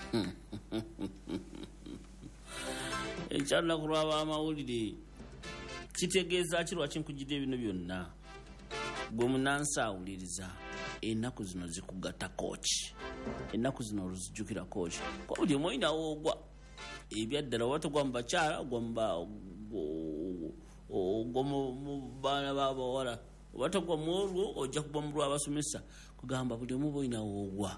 Ekyalla kulwaba amawulire kitegeeza kirwa kinkujidde bino byonna gwe munansi awuliriza ennaku zino zikugatta kochi ennaku zino oluzijjukira kochi kwa buli omwina woogwa ebyaddala watogwa mu bakyala gwa mu baana b'abawala watogwa mu olwo ojja kuba mu lw'abasomesa kugamba buli omu boyina woogwa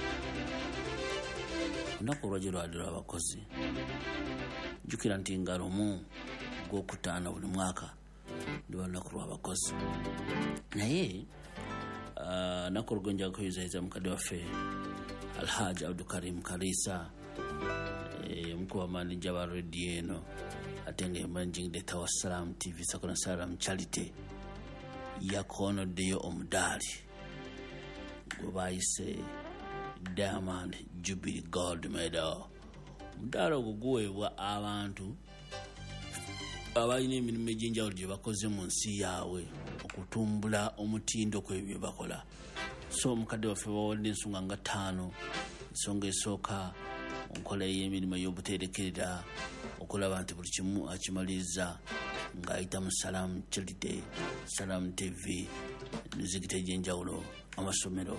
olunaku olwajja lwadira abakozi jjukira nti nga lumu gw'okutaano buli mwaka ndiba lunaku lw'abakozi naye naku olwo nja kuyuzaayiza mukadde waffe Alhaji Abdulkarim Kalisa mukubwa manija ba radio eno ate nga managing director wa Salam TV Sakona Salam Charity yakonoddeyo omudaali gwe bayise Diamond Jubilee Gold Medal. Omudaali ogwo guweebwa abantu abalina emirimu egy'enjawulo gye bakoze mu nsi yaabwe okutumbula omutindo kw'ebyo bakola. So omukadde waffe bawadde ensonga nga 5. Ensonga esooka onkola ey'emirimu ey'obuterekerera okulaba nti buli kimu akimaliriza ng'ayita mu Salam Charity, Salam TV, emizikiti egy'enjawulo, amasomero.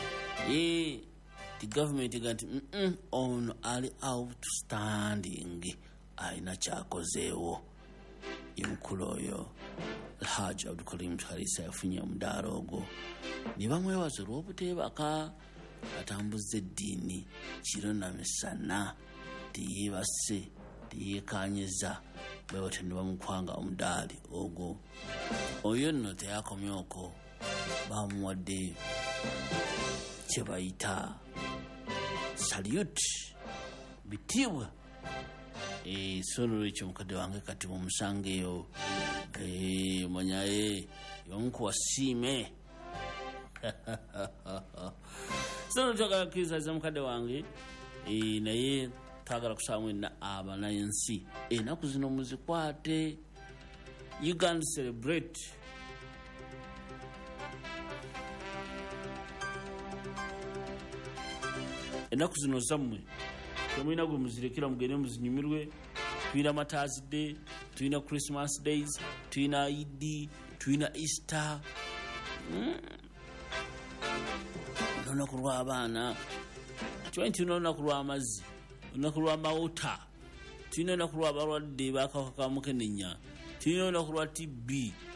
The government got on ali outstanding alina kyakozeewo yemukulu oyo Alhaji Abdulkarim Kalisa yafunye omudaala ogwo ne bamwebaza olw'obuteebaka atambuza eddiini kiro na misana teyeebase teyeekanyiza bwe batyo ne bamukwanga omudaali ogwo. Oyo nno teyakomyeko bamuwadde kye bayita salute bitibwa solo ekyo mukadde wange kati mumusangeyo manyaye yonkuwa siime solo twagala kukiriza mukadde wange naye twagala kusaba mwenna abanansi ennaku zino muzikwate. You can celebrate ennaku zino zammwe temulina gwe muzirekera mugende muzinyumirwe. Tulina Mother's Day, tulina Christmas Days, tulina Eid, tulina Easter. Olunaku lw'abaana kimanyi tulina olunaku lw'amazzi, olunaku lw'amawuta, tulina olunaku lw'abalwadde b'akawuka ka mukenenya, tulina olunaku lwa TB.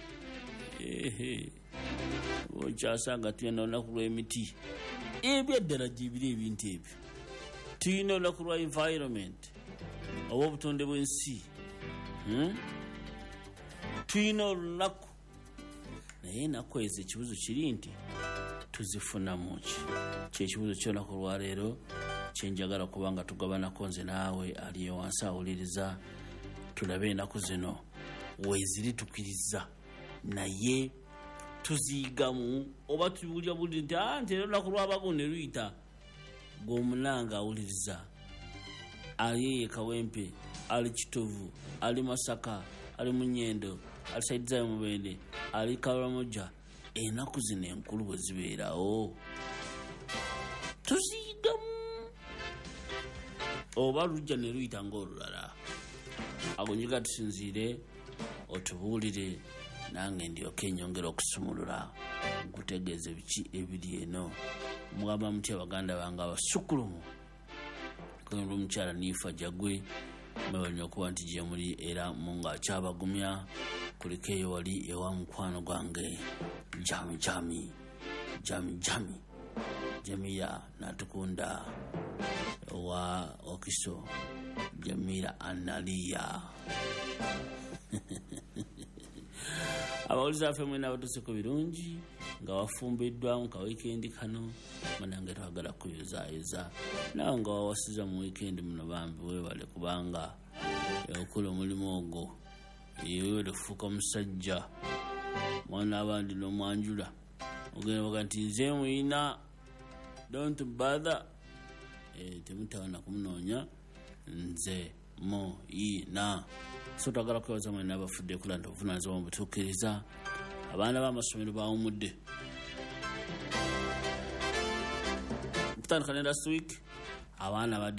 Okyasanga tulina olunaku lw'emiti ebyaddala gyebiri ebintu ebyo. Tulina olunaku lwa environment oba obutonde bw'ensi. Tulina olunaku naye ennaku ezo ekibuzo kiri nti tuzifunamu ki? Kyekibuzo ky'olunaku lwaleero kyenjagala kubanga tugabanako nze naawe aliyo wansi awuliriza tulabe ennaku zino weeziri tukiriza naye tuziigamu oba tuwulira buli nti nti olunaku lw'abago ne luyita. Gwomunanga awuliriza ali Kawempe, ali Kitovu, ali Masaka, ali Munyendo, ali Saidiza Mubende, ali Karamoja. Ennaku zino enkulu bwe zibeerawo tuziigamu oba lujja ne luyita ng'olulala. Agonyiga tusinziire otubuulire nange ndyoke nyongera okusumulula nkutegeeze biki ebiri eno. Mugamba mutya baganda bange abasukulumu kwenlu omukyala Nifa Jagwe mwewalina okuba nti gye muli era munga akyabagumya kuliko eyo wali ewa mukwano gwange Jami Jamila Natukunda wa Okiso Jamila Analia. Abawuliza affe mwena abatuse ku birungi nga wafumbiddwa mu ka weekend kano manange twagala kuyuzaayiza nawe nga wawasiza mu weekend muno bambi weebale kubanga yakola omulimu ogwo weewere kufuuka omusajja mwana abandi n'omwanjula ogenda baga nti nze muyina don't bother temutawana kumunoonya nze muyina. So twagala kwebaza mwena abafudde kulanda obuvunaanyizibwa mu butuukiriza abaana b'amasomero bawumudde kutandika ne last week abaana